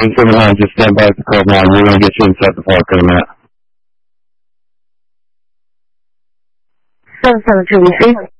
879, just stand by at the curb line. We're going to get you inside the park in a minute. 77 2 3.